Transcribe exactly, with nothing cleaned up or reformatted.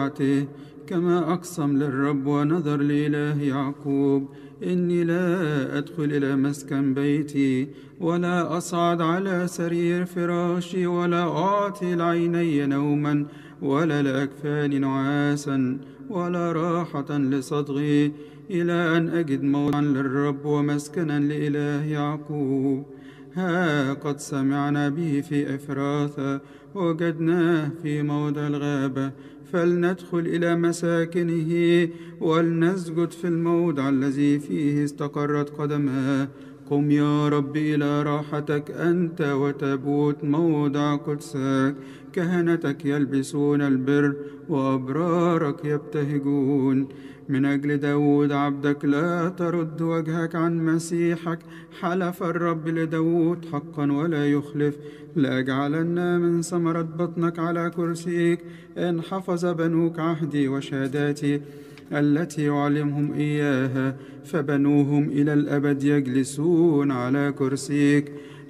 كما أقسم للرب ونذر لإله يعقوب: إني لا أدخل إلى مسكن بيتي ولا أصعد على سرير فراشي ولا أعطي لعيني نوما ولا لأكفاني نعاسا ولا راحة لصدغي إلى أن أجد موضعا للرب ومسكنا لإله يعقوب. ها قد سمعنا به في إفراثة وجدناه في موضع الغابة، فلندخل إلى مساكنه ولنسجد في الموضع الذي فيه استقرت قدماه. قم يا رب إلى راحتك أنت وتابوت موضع قدسك. كهنتك يلبسون البر وأبرارك يبتهجون. من أجل داود عبدك لا ترد وجهك عن مسيحك. حلف الرب لداود حقا ولا يخلف: لأجعلن من ثمرة بطنك على كرسيك إن حفظ بنوك عهدي وشهاداتي التي يعلمهم إياها، فبنوهم إلى الأبد يجلسون على كرسيك.